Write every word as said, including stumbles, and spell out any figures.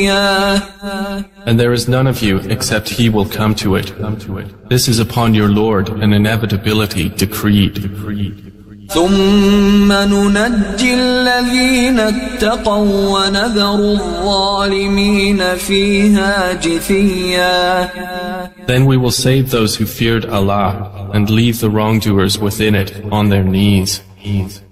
And there is none of you except he will come to it. This is upon your Lord an inevitability decreed. ثم ننجي الذين اتقوا ونذر الظالمين فيها جثيا. Then we will save those who feared Allah and leave the wrongdoers within it on their knees.